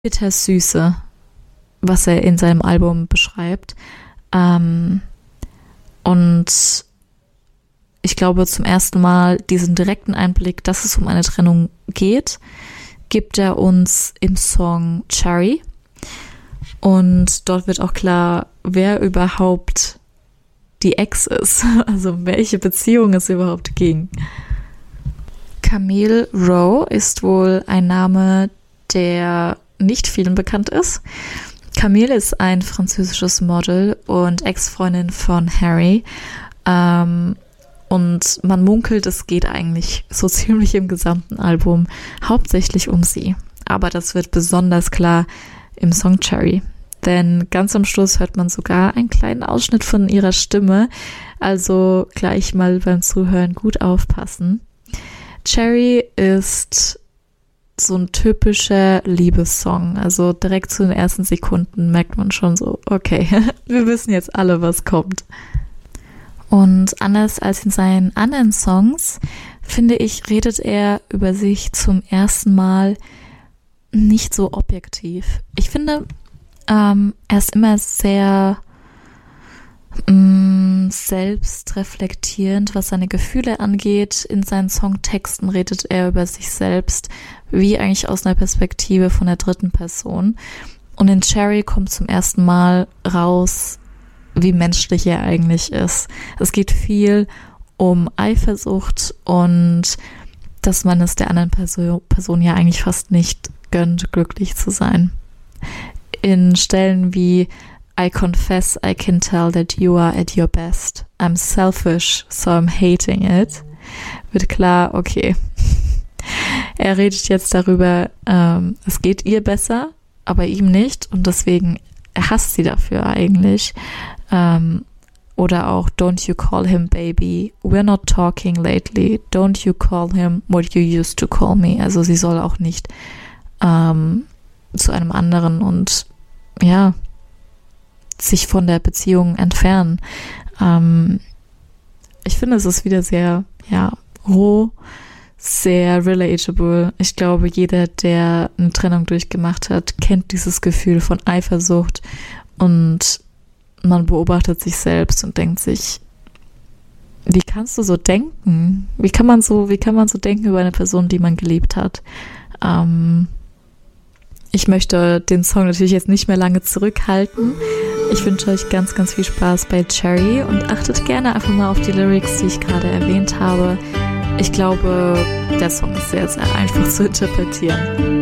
Bittersüße, was er in seinem Album beschreibt. Und ich glaube, zum ersten Mal diesen direkten Einblick, dass es um eine Trennung geht, gibt er uns im Song Cherry. Und dort wird auch klar, wer überhaupt die Ex ist, also welche Beziehung es überhaupt ging. Camille Rowe ist wohl ein Name, der nicht vielen bekannt ist. Camille ist ein französisches Model und Ex-Freundin von Harry. Und man munkelt, es geht eigentlich so ziemlich im gesamten Album hauptsächlich um sie. Aber das wird besonders klar im Song Cherry. Denn ganz am Schluss hört man sogar einen kleinen Ausschnitt von ihrer Stimme. Also gleich mal beim Zuhören gut aufpassen. Cherry ist so ein typischer Liebessong. Also direkt zu den ersten Sekunden merkt man schon so, okay, wir wissen jetzt alle, was kommt. Und anders als in seinen anderen Songs, finde ich, redet er über sich zum ersten Mal nicht so objektiv. Ich finde, er ist immer sehr selbstreflektierend, was seine Gefühle angeht. In seinen Songtexten redet er über sich selbst, wie eigentlich aus einer Perspektive von der dritten Person. Und in Cherry kommt zum ersten Mal raus, wie menschlich er eigentlich ist. Es geht viel um Eifersucht und dass man es der anderen Person ja eigentlich fast nicht gönnt, glücklich zu sein. In Stellen wie I confess I can tell that you are at your best. I'm selfish, so I'm hating it. Wird klar, okay. Er redet jetzt darüber, es geht ihr besser, aber ihm nicht und deswegen er hasst sie dafür eigentlich. Oder auch Don't you call him baby, we're not talking lately, don't you call him what you used to call me. Also sie soll auch nicht zu einem anderen und ja, sich von der Beziehung entfernen. Ich finde, es ist wieder sehr, ja, roh, sehr relatable. Ich glaube, jeder, der eine Trennung durchgemacht hat, kennt dieses Gefühl von Eifersucht und man beobachtet sich selbst und denkt sich, wie kannst du so denken? Wie kann man so denken über eine Person, die man geliebt hat? Ich möchte den Song natürlich jetzt nicht mehr lange zurückhalten. Ich wünsche euch ganz, ganz viel Spaß bei Cherry und achtet gerne einfach mal auf die Lyrics, die ich gerade erwähnt habe. Ich glaube, der Song ist sehr, sehr einfach zu interpretieren.